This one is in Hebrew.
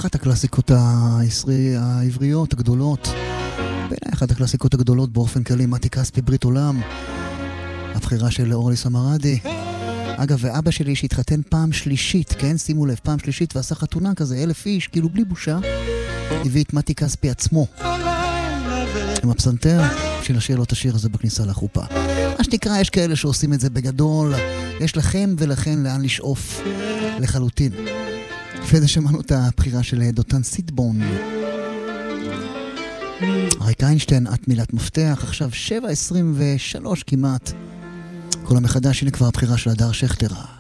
אחת הקלאסיקות העבריות הגדולות, בעיניי אחת הקלאסיקות הגדולות באופן כללי, מתי כספי ברית עולם, הבחירה של אורלי סמרדי. אגב, ואבא שלי שהתחתן פעם שלישית, כן, שימו לב, פעם שלישית, ועשה חתונה כזה, 1,000 איש, כאילו בלי בושה, הביא את מתי כספי עצמו עם הפסנתר של השיר לו את השיר הזה בכניסה לחופה. מה שנקרא, יש כאלה שעושים את זה בגדול, יש לכם ולכן לאן לשאוף לחלוטין. לפני זה שמענו את הבחירה של דותן סיטבון, אריק איינשטיין, את מילת מפתח, עכשיו 7:23 כמעט, כל המחדש, הנה כבר הבחירה של הדר שכטר.